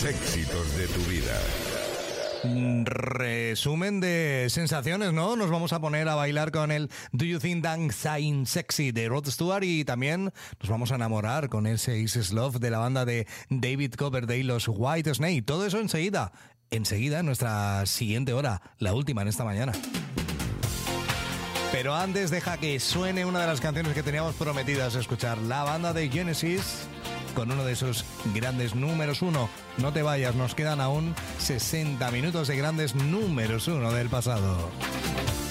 Los éxitos de tu vida. Resumen de sensaciones, ¿no? Nos vamos a poner a bailar con el Do You Think I'm Sexy de Rod Stewart y también nos vamos a enamorar con ese Is Love de la banda de David Coverdale y los White Snake. Todo eso enseguida en nuestra siguiente hora, la última en esta mañana. Pero antes deja que suene una de las canciones que teníamos prometidas escuchar, la banda de Genesis con uno de sus grandes números uno. No te vayas, nos quedan aún 60 minutos de grandes números uno del pasado.